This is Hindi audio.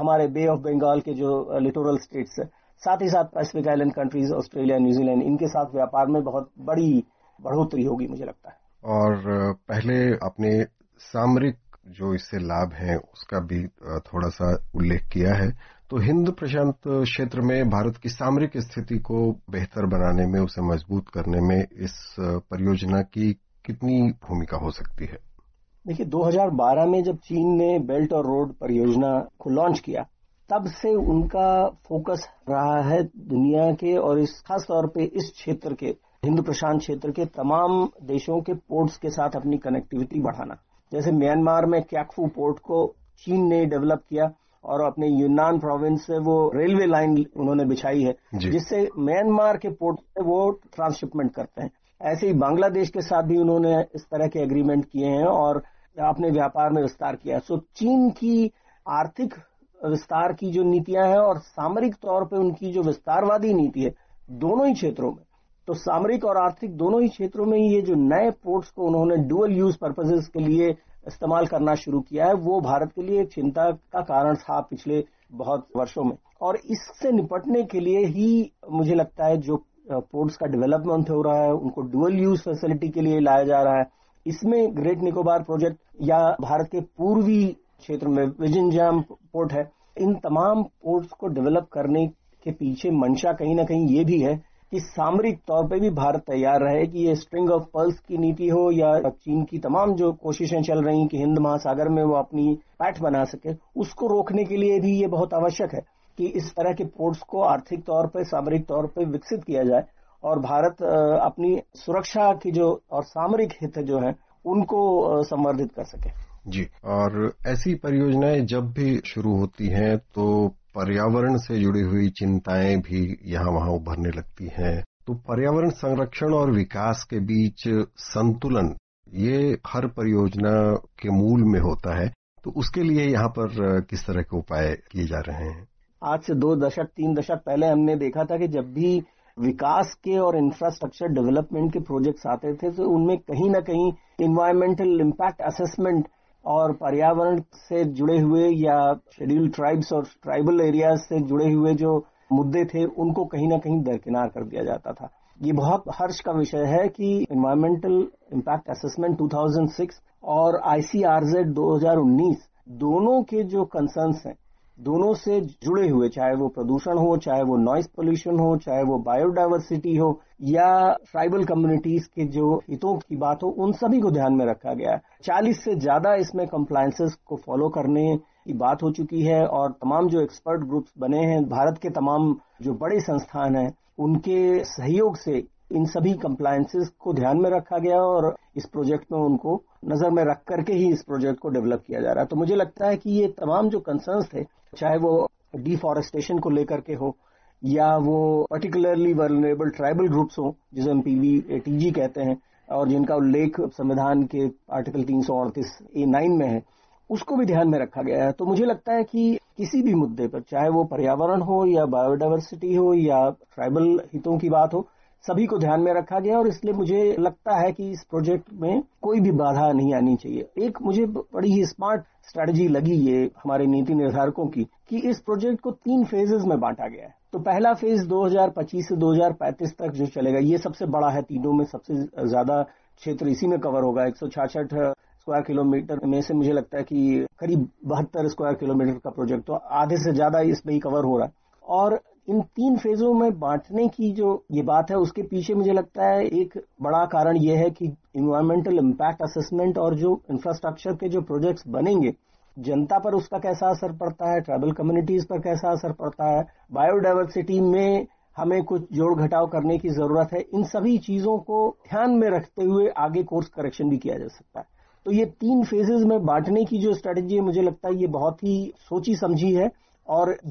हमारे बे ऑफ बंगाल के जो लिटोरल स्टेट्स है, साथ ही साथ Pacific island countries Australia, New Zealand, इनके साथ व्यापार में बहुत बड़ी बढ़ोतरी होगी मुझे लगता है। और पहले आपने सामरिक जो इससे लाभ है उसका भी थोड़ा सा उल्लेख किया है, तो हिंद प्रशांत क्षेत्र में भारत की सामरिक स्थिति को बेहतर बनाने में, उसे मजबूत करने में इस परियोजना की कितनी भूमिका हो सकती है? देखिए, 2012 में जब चीन ने बेल्ट और रोड परियोजना को लॉन्च किया, तब से उनका फोकस रहा है दुनिया के और इस खास तौर पे इस क्षेत्र के, हिंद प्रशांत क्षेत्र के तमाम देशों के पोर्ट्स के साथ अपनी कनेक्टिविटी बढ़ाना। जैसे म्यांमार में क्याकफू पोर्ट को चीन ने डेवलप किया और अपने यूनान प्रोविंस से वो रेलवे लाइन उन्होंने बिछाई है, जिससे म्यांमार के पोर्ट से वो ट्रांसशिपमेंट करते हैं। ऐसे ही बांग्लादेश के साथ भी उन्होंने इस तरह के एग्रीमेंट किए हैं और अपने व्यापार में विस्तार किया। सो चीन की आर्थिक विस्तार की जो नीतियां हैं और सामरिक तौर पे उनकी जो विस्तारवादी नीति है, दोनों ही क्षेत्रों में, तो सामरिक और आर्थिक दोनों ही क्षेत्रों में ये जो नए पोर्ट्स को उन्होंने डुअल यूज पर्पसेस के लिए इस्तेमाल करना शुरू किया है, वो भारत के लिए एक चिंता का कारण था पिछले बहुत वर्षों में। और इससे निपटने के लिए ही मुझे लगता है जो पोर्ट्स का डेवलपमेंट हो रहा है, उनको डुअल यूज फैसिलिटी के लिए लाया जा रहा है। इसमें ग्रेट निकोबार प्रोजेक्ट या भारत के पूर्वी क्षेत्र में विजनजाम पोर्ट है, इन तमाम पोर्ट्स को डेवलप करने के पीछे मंशा कहीं ना कहीं ये भी है कि सामरिक तौर पे भी भारत तैयार रहे कि ये स्ट्रिंग ऑफ पर्ल्स की नीति हो या चीन की तमाम जो कोशिशें चल रही कि हिंद महासागर में वो अपनी पैठ बना सके, उसको रोकने के लिए भी ये बहुत आवश्यक है कि इस तरह के पोर्ट्स को आर्थिक तौर पे, सामरिक तौर पे विकसित किया जाए और भारत अपनी सुरक्षा की जो और सामरिक हित जो है उनको संवर्धित कर सके। जी, और ऐसी परियोजनाएं जब भी शुरू होती हैं तो पर्यावरण से जुड़ी हुई चिंताएं भी यहाँ वहां उभरने लगती हैं। तो पर्यावरण संरक्षण और विकास के बीच संतुलन, ये हर परियोजना के मूल में होता है, तो उसके लिए यहाँ पर किस तरह के उपाय किए जा रहे हैं? आज से 2 दशक 3 दशक पहले हमने देखा था कि जब भी विकास के और इंफ्रास्ट्रक्चर डेवलपमेंट के प्रोजेक्ट्स आते थे तो उनमें कहीं ना कहीं इन्वायरमेंटल इम्पैक्ट असेसमेंट और पर्यावरण से जुड़े हुए या शेड्यूल्ड ट्राइब्स और ट्राइबल एरियाज से जुड़े हुए जो मुद्दे थे उनको कहीं ना कहीं दरकिनार कर दिया जाता था। ये बहुत हर्ष का विषय है कि इन्वायरमेंटल इम्पैक्ट असेसमेंट 2006 और ICRZ 2019 दोनों के जो कंसर्न्स हैं, दोनों से जुड़े हुए, चाहे वो प्रदूषण हो, चाहे वो नॉइस पोल्यूशन हो, चाहे वो बायोडायवर्सिटी हो या ट्राइबल कम्युनिटीज के जो हितों की बात हो, उन सभी को ध्यान में रखा गया है। 40 से ज्यादा इसमें कंप्लायंसेस को फॉलो करने की बात हो चुकी है और तमाम जो एक्सपर्ट ग्रुप्स बने हैं, भारत के तमाम जो बड़े संस्थान हैं, उनके सहयोग से इन सभी कंप्लायंसेस को ध्यान में रखा गया और इस प्रोजेक्ट में उनको नजर में रख करके ही इस प्रोजेक्ट को डेवलप किया जा रहा है। तो मुझे लगता है कि ये तमाम जो कंसर्न्स थे, चाहे वो डिफॉरेस्टेशन को लेकर के हो या वो पर्टिकुलरली वल्नरेबल ट्राइबल ग्रुप्स हो जिसे हम PVATG कहते हैं और जिनका उल्लेख संविधान के आर्टिकल 338A9 में है, उसको भी ध्यान में रखा गया है। तो मुझे लगता है कि किसी भी मुद्दे पर, चाहे वो पर्यावरण हो या बायोडायवर्सिटी हो या ट्राइबल हितों की बात हो, सभी को ध्यान में रखा गया और इसलिए मुझे लगता है कि इस प्रोजेक्ट में कोई भी बाधा नहीं आनी चाहिए। एक मुझे बड़ी ही स्मार्ट स्ट्रैटेजी लगी ये हमारे नीति निर्धारकों की कि इस प्रोजेक्ट को 3 फेजेस में बांटा गया है। तो पहला फेज 2025 से 2035 तक जो चलेगा, ये सबसे बड़ा है, तीनों में सबसे ज्यादा क्षेत्र इसी में कवर होगा। 166 स्क्वायर किलोमीटर में से मुझे लगता है कि करीब 72 स्क्वायर किलोमीटर का प्रोजेक्ट, तो आधे से ज्यादा इसमें ही कवर हो रहा है। और इन 3 फेजों में बांटने की जो ये बात है, उसके पीछे मुझे लगता है एक बड़ा कारण ये है कि इन्वायरमेंटल इम्पैक्ट असेसमेंट और जो इंफ्रास्ट्रक्चर के जो प्रोजेक्ट्स बनेंगे, जनता पर उसका कैसा असर पड़ता है, ट्राइबल कम्युनिटीज पर कैसा असर पड़ता है, बायोडायवर्सिटी में हमें कुछ जोड़ घटाव करने की जरूरत है, इन सभी चीजों को ध्यान में रखते हुए आगे कोर्स करेक्शन भी किया जा सकता है। तो ये 3 फेजेस में बांटने की जो स्ट्रेटेजी है, मुझे लगता है ये बहुत ही सोची समझी है और